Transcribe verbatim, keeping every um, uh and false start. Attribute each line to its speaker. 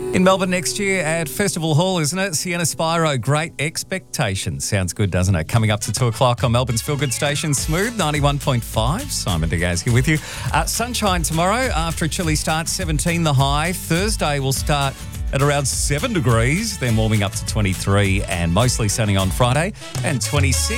Speaker 1: In Melbourne next year at Festival Hall, isn't it? Sienna Spyro, Great Expectations. Sounds good, doesn't it? Coming up to two o'clock on Melbourne's Feel Good station, Smooth ninety-one point five. Simon Diaz here with you. Uh, sunshine tomorrow after a chilly start, seventeen the high. Thursday will start at around seven degrees, then warming up to twenty-three and mostly sunny on Friday and twenty-six.